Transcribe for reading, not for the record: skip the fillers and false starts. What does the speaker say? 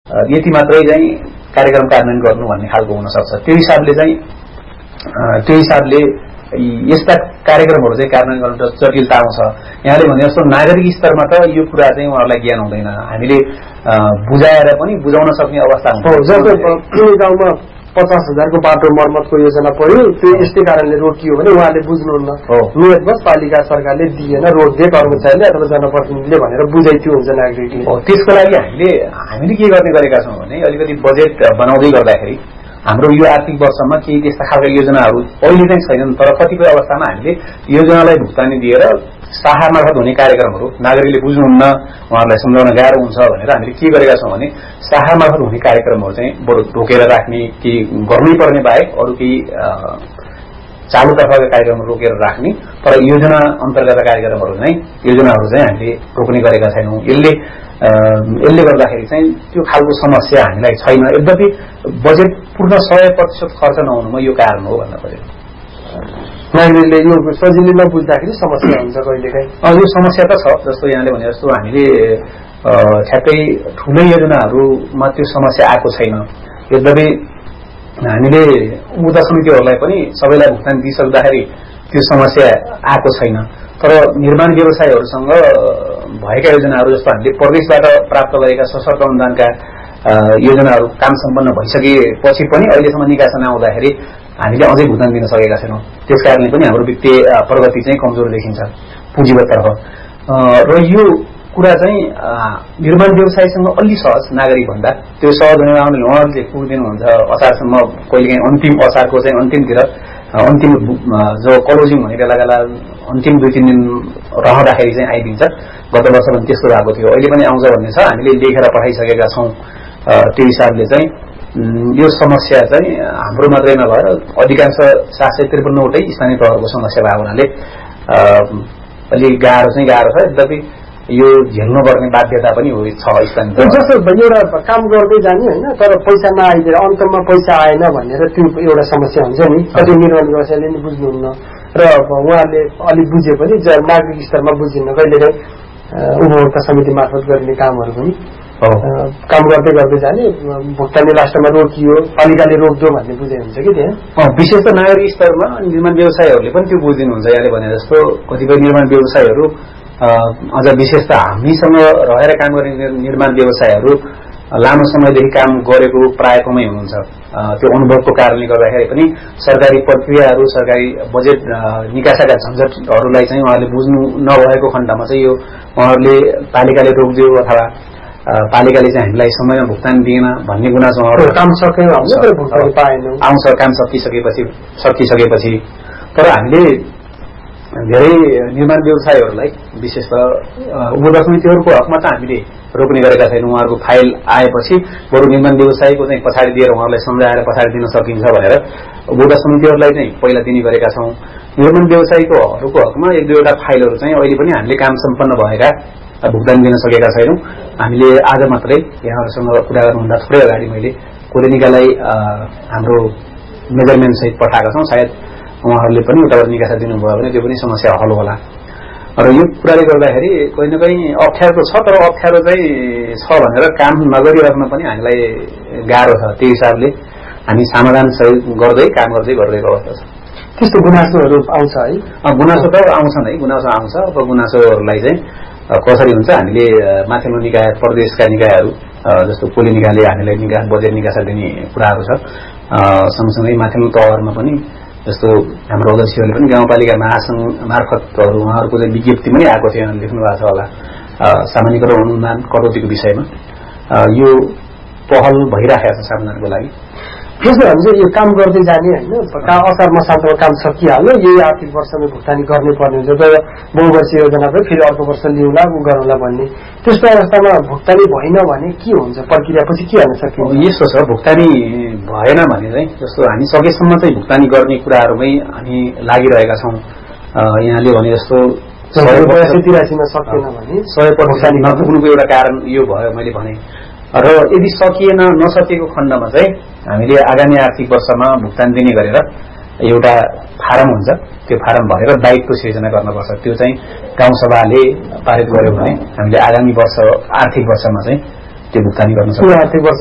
यति मात्रै चाहिँ कार्यक्रम कार्यान्वयन गर्नु भन्ने खालको हुन सक्छ। त्यो हिसाबले यस्ता कार्यक्रमहरू चाहिँ कार्यान्वयन गर्न जटिलता आउँछ। यहाँले भने जस्तो नागरिक स्तरमा त यो कुरा चाहिँ उहाँहरूलाई ज्ञान हुँदैन। हामीले बुझाएर पनि बुझाउन सक्ने अवस्था हुन्छ। जस्तो कुनै गाउँमा 50,000 को बाटो मर्मतको योजना पर्यो, त्यो यस्तै कारणले रोकियो भने उहाँले बुझ्नुहुन्न। नियतवश पालिका सरकारले दिएन, रोकिदिए कर्मचारीले अथवा जनप्रतिनिधिले भनेर बुझाइदियो हुन्छ नागरिकले। त्यसको लागि हामीले के गर्ने गरेका छौँ भने अलिकति बजेट बनाउँदै गर्दाखेरि हाम्रो यो आर्थिक वर्षमा केही त्यस्ता खालका योजनाहरू अहिले चाहिँ छैनन्, तर कतिपय अवस्थामा हामीले योजनालाई भुक्तानी दिएर शाखा मार्फत हुने कार्यक्रमहरू नागरिकले बुझ्नुहुन्न, उहाँहरूलाई सम्झाउन गाह्रो हुन्छ भनेर हामीले के गरेका छौँ भने शाखा मार्फत हुने कार्यक्रमहरू चाहिँ बरु रोकेर राख्ने, केही गर्नै पर्ने बाहेक अरू केही चालु तर्फका कार्यक्रमहरू रोकेर राख्ने, तर योजना अन्तर्गत कार्यक्रमहरू योजनाहरू चाहिँ हामीले रोक्ने गरेका छैनौँ। यसले गर्दाखेरि चाहिँ त्यो खालको समस्या हामीलाई छैन। यद्यपि बजेट पूर्ण 100% खर्च नहुनुमा यो कारण हो भन्न पर्यो। नागरिकले यो सजिलै नबुझ्दाखेरि समस्या हुन्छ कहिलेकाहीँ। यो समस्या त छ, जस्तो यहाँले भने जस्तो हामीले ठ्याक्कै ठुलै योजनाहरूमा त्यो समस्या आएको छैन। यद्यपि हामीले उद्योग समितिहरूलाई पनि सबैलाई भुक्तानी दिइसक्दाखेरि त्यो समस्या आएको छैन। तर निर्माण व्यवसायहरूसँग भएका योजनाहरू जस्तो हामीले प्रदेशबाट प्राप्त गरेका सशर्त अनुदानका योजनाहरू काम सम्पन्न भइसकेपछि पनि अहिलेसम्म निकासा नआउँदाखेरि हामीले अझै भुक्तानी दिन सकेका छैनौँ। त्यसकारणले पनि हाम्रो वित्तीय प्रगति चाहिँ कमजोर देखिन्छ पुँजीगततर्फ। र यो कुरा चाहिँ निर्माण व्यवसायसँग अलि सहज नागरिक भन्दा त्यो सहज हुने उहाँहरूले पुगिदिनुहुन्छ असारसम्म, कहिलेकाहीँ अन्तिम असारको चाहिँ अन्तिम जो क्लोजिङ हुने बेला अन्तिम 2-3 दिन रहँदाखेरि चाहिँ आइदिन्छ। गत वर्ष पनि त्यस्तो भएको थियो, अहिले पनि आउँछ भन्ने छ, हामीले लेखेर पठाइसकेका छौँ। त्यो हिसाबले चाहिँ यो समस्या चाहिँ हाम्रो मात्रै नभएर अधिकांश 753वटै स्थानीय तहहरूको समस्या भएको हुनाले अलि गाह्रो छ। यद्यपि यो झेल्नुपर्ने बाध्यता पनि छ स्थानीय तह। जस्तो एउटा काम गर्दै जाने होइन, तर पैसा नआइदिएर अन्तमा पैसा आएन भनेर त्यो एउटा समस्या हुन्छ नि। कति निर्माण व्यवसायले नि बुझ्नुहुन्न र उहाँले अलिक बुझे पनि नागरिक स्तरमा बुझिन्न। कहिलेकाहीँ उपभोक्ता समिति मार्फत गरिने कामहरू पनि काम गर्दै जाने, भुक्तानी लास्टमा रोकियो, पालिकाले रोक्दो भन्ने बुझाइ हुन्छ कि त्यहाँ। विशेष त नागरिक स्तरमा निर्माण व्यवसायहरूले पनि त्यो बुझिदिनुहुन्छ। यहाँले भने जस्तो कतिपय निर्माण व्यवसायहरू अझ विशेष त हामीसँग रहेर काम गर्ने निर्माण व्यवसायहरू लामो समयदेखि काम गरेको प्रायःकोमै हुनुहुन्छ। त्यो अनुभवको कारणले गर्दाखेरि पनि सरकारी प्रक्रियाहरू, सरकारी बजेट निकासाका झन्झटहरूलाई चाहिँ उहाँहरूले बुझ्नु नभएको खण्डमा चाहिँ यो उहाँहरूले पालिकाले रोकिदियो अथवा पालिकाले चाहिँ हामीलाई समयमा भुक्तानी दिएन भन्ने गुनासो काम आउँछ। काम सकिसकेपछि तर हामीले धेरै निर्माण व्यवसायहरूलाई विशेष त उपभोक्ता समितिहरूको हकमा त हामीले रोक्ने गरेका छैनौँ। उहाँहरूको फाइल आएपछि बरु निर्माण व्यवसायको चाहिँ पछाडि दिएर उहाँहरूलाई सम्झाएर पछाडि दिन सकिन्छ भनेर उपभोक्ता समितिहरूलाई चाहिँ पहिला दिने गरेका छौँ। निर्माण व्यवसायीहरूको हकमा 1-2वटा फाइलहरू चाहिँ अहिले पनि हामीले काम सम्पन्न भएका भुक्तानी दिन सकेका छैनौँ। हामीले आज मात्रै यहाँहरूसँग कुरा गर्नुभन्दा थोरै अगाडि मैले कोलेनिकालाई हाम्रो मेजरमेन्ट सहित पठाएका छौँ। सायद उहाँहरूले पनि उताबाट निकासा दिनुभयो भने त्यो पनि समस्या हल होला। र यो कुराले गर्दाखेरि कहीँ न कहीँ अप्ठ्यारो छ, तर अप्ठ्यारो चाहिँ छ भनेर काम नगरिराख्न पनि हामीलाई गाह्रो छ। त्यो हिसाबले हामी समाधान गर्दै काम गर्दै गरेको अवस्था छ। त्यस्तो गुनासोहरू आउँछ है? गुनासो त आउँछ नै, गुनासो आउँछ। अब गुनासोहरूलाई चाहिँ कसरी हुन्छ, हामीले माथिल्लो निकाय प्रदेशका निकायहरू जस्तो कोली निकायले हामीलाई बजेट निकासा दिने कुराहरू छ। सँगसँगै माथिल्लो तहहरूमा पनि जस्तो हाम्रो अध्यक्षहरूले पनि गाउँपालिका महासङ्घ मार्फतहरू उहाँहरूको चाहिँ विज्ञप्ति पनि आएको थियो, लेख्नु भएको छ होला सामान्यकरण अनुदान कटौतीको विषयमा। यो पहल भइराखेको छ समाधानको लागि। जस्तो हामी चाहिँ यो काम गर्दै जाने होइन, असार मसान्तमा काम सकिहाल्यो, यही आर्थिक वर्षमा भुक्तानी गर्नै पर्ने हुन्छ। तर बहुवर्षीय योजना पनि फेरि अर्को वर्ष लिउँला गरौँला भन्ने, त्यस्तो अवस्थामा भुक्तानी भएन भने के हुन्छ, प्रक्रियापछि के हाल्न सकिन्छ? यस्तो छ, भुक्तानी भएन भने चाहिँ जस्तो हामी सकेसम्म चाहिँ भुक्तानी गर्ने कुराहरूमै हामी लागिरहेका छौँ। यहाँले भने जस्तो 183मा सकेन भने 100% नपुग्नुको एउटा कारण यो भयो मैले भने। र यदि नसकिएको खण्डमा चाहिँ हामीले आगामी आर्थिक वर्षमा भुक्तानी दिने गरेर एउटा फारम हुन्छ, त्यो फारम भरेर दायित्व सिर्जना गर्नुपर्छ। त्यो चाहिँ गाउँसभाले पारित गर्यो भने हामीले आगामी वर्ष आर्थिक वर्षमा चाहिँ त्यो भुक्तानी गर्न सक्छौँ। आर्थिक वर्ष